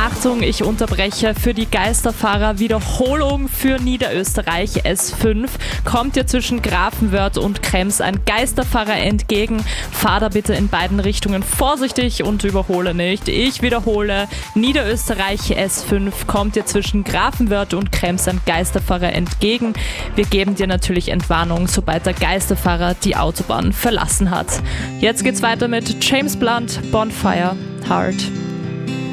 Achtung, ich unterbreche für die Geisterfahrer. Wiederholung für Niederösterreich S5. Kommt dir zwischen Grafenwörth und Krems ein Geisterfahrer entgegen. Fahr da bitte in beiden Richtungen vorsichtig und überhole nicht. Ich wiederhole, Niederösterreich S5 kommt dir zwischen Grafenwörth und Krems ein Geisterfahrer entgegen. Wir geben dir natürlich Entwarnung, sobald der Geisterfahrer die Autobahn verlassen hat. Jetzt geht's weiter mit James Blunt, Bonfire, Heart.